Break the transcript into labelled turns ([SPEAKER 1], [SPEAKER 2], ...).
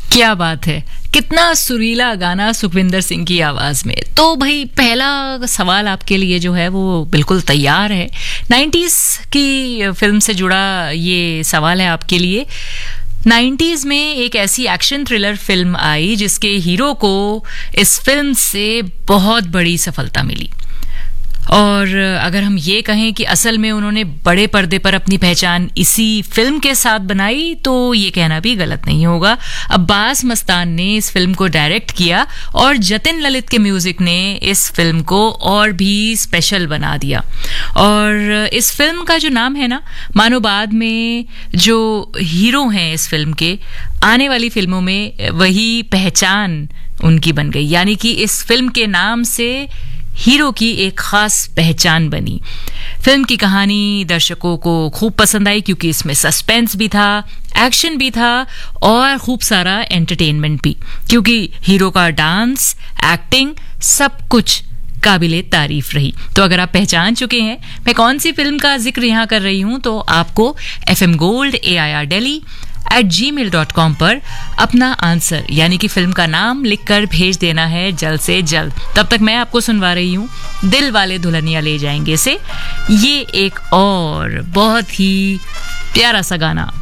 [SPEAKER 1] क्या बात है, कितना सुरीला गाना सुखविंदर सिंह की आवाज में। तो भाई पहला सवाल आपके लिए जो है वो बिल्कुल तैयार है। 90s की फिल्म से जुड़ा ये सवाल है आपके लिए। 90s में एक ऐसी एक्शन थ्रिलर फिल्म आई जिसके हीरो को इस फिल्म से बहुत बड़ी सफलता मिली, और अगर हम ये कहें कि असल में उन्होंने बड़े पर्दे पर अपनी पहचान इसी फिल्म के साथ बनाई तो ये कहना भी गलत नहीं होगा। अब्बास मस्तान ने इस फिल्म को डायरेक्ट किया और जतिन ललित के म्यूजिक ने इस फिल्म को और भी स्पेशल बना दिया। और इस फिल्म का जो नाम है ना, मानो बाद में जो हीरो हैं इस फिल्म के, आने वाली फिल्मों में वही पहचान उनकी बन गई, यानी कि इस फिल्म के नाम से हीरो की एक खास पहचान बनी। फिल्म की कहानी दर्शकों को खूब पसंद आई क्योंकि इसमें सस्पेंस भी था, एक्शन भी था और खूब सारा एंटरटेनमेंट भी, क्योंकि हीरो का डांस, एक्टिंग, सब कुछ काबिले तारीफ रही। तो अगर आप पहचान चुके हैं मैं कौन सी फिल्म का जिक्र यहाँ कर रही हूँ, तो आपको FM Gold AIRdelhi@gmail.com पर अपना आंसर यानी कि फिल्म का नाम लिखकर भेज देना है जल्द से जल्द। तब तक मैं आपको सुनवा रही हूँ दिल वाले दुल्हनिया ले जाएंगे से ये एक और बहुत ही प्यारा सा गाना।